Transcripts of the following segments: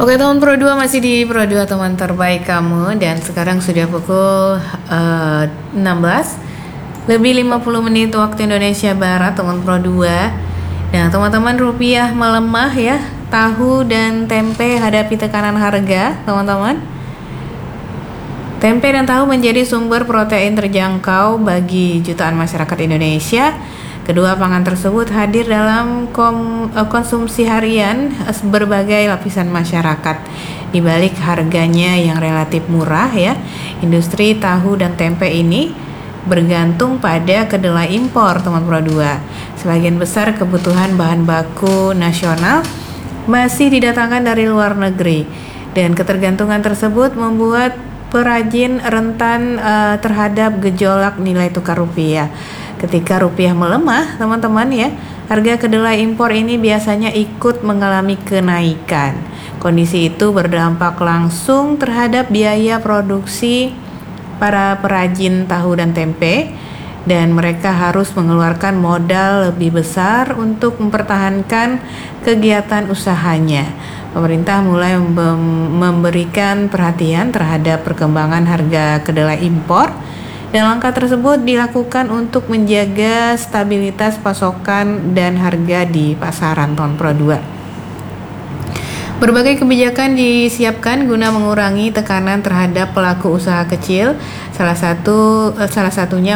Oke teman Pro 2, masih di Pro 2 teman terbaik kamu. Dan sekarang sudah pukul 16 lebih 50 menit waktu Indonesia Barat teman Pro 2. Nah teman-teman, rupiah melemah ya. Tahu dan tempe hadapi tekanan harga teman-teman. Tempe dan tahu menjadi sumber protein terjangkau bagi jutaan masyarakat Indonesia. Kedua pangan tersebut hadir dalam konsumsi harian berbagai lapisan masyarakat. Di balik harganya yang relatif murah ya, industri tahu dan tempe ini bergantung pada kedelai impor teman Pro 2. Sebagian besar kebutuhan bahan baku nasional masih didatangkan dari luar negeri, dan ketergantungan tersebut membuat perajin rentan terhadap gejolak nilai tukar rupiah. Ketika rupiah melemah, teman-teman ya, harga kedelai impor ini biasanya ikut mengalami kenaikan. Kondisi itu berdampak langsung terhadap biaya produksi para perajin tahu dan tempe, dan mereka harus mengeluarkan modal lebih besar untuk mempertahankan kegiatan usahanya. Pemerintah mulai memberikan perhatian terhadap perkembangan harga kedelai impor, dan langkah tersebut dilakukan untuk menjaga stabilitas pasokan dan harga di pasaran tahun Pro 2. Berbagai kebijakan disiapkan guna mengurangi tekanan terhadap pelaku usaha kecil, salah satunya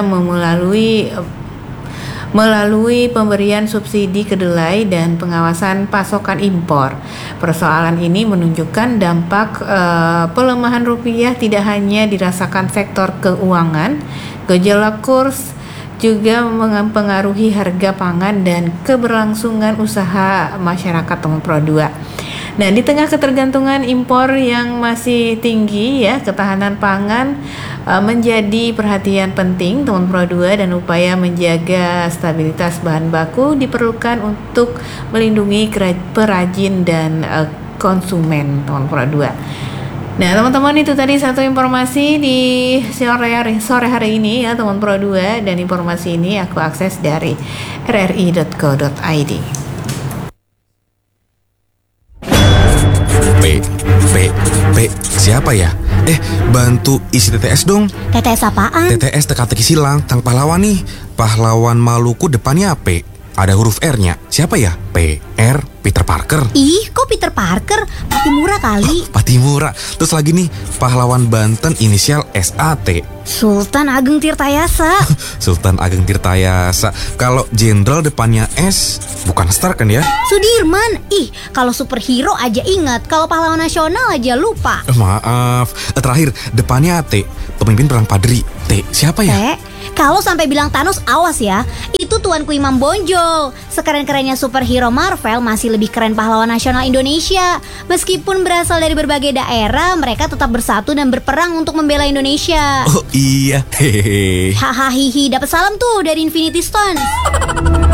melalui pemberian subsidi kedelai dan pengawasan pasokan impor. Persoalan ini menunjukkan dampak pelemahan rupiah tidak hanya dirasakan sektor keuangan. Gejolak kurs juga mempengaruhi harga pangan dan keberlangsungan usaha masyarakat teman Pro 2. Nah, di tengah ketergantungan impor yang masih tinggi ya, ketahanan pangan menjadi perhatian penting teman Pro 2, dan upaya menjaga stabilitas bahan baku diperlukan untuk melindungi perajin dan konsumen teman Pro 2. Nah, teman-teman, itu tadi satu informasi di sore hari ini ya teman Pro 2, dan informasi ini aku akses dari rri.co.id. Siapa ya? Bantu isi TTS dong. TTS apaan? TTS teka-teki silang, tang pahlawan nih. Pahlawan Maluku depannya P. Ada huruf R-nya. Siapa ya? PR, Peter Parker. Ih, kok Peter Parker? Patimura kali. Patimura. Terus lagi nih, pahlawan Banten inisial SAT. Sultan Ageng Tirtayasa. Sultan Ageng Tirtayasa. Kalau jenderal depannya S, bukan Star kan ya? Sudirman. Ih, kalau superhero aja ingat, kalau pahlawan nasional aja lupa. Maaf. Terakhir, depannya T. Pemimpin perang Padri. T. Siapa ya? Kalau sampai bilang Thanos, awas ya. Itu Tuanku Imam Bonjol. Sekeren-kerennya superhero Marvel, masih lebih keren pahlawan nasional Indonesia. Meskipun berasal dari berbagai daerah, mereka tetap bersatu dan berperang untuk membela Indonesia. Oh iya. Hehehe. Hahaha, dapat salam tuh dari Infinity Stone.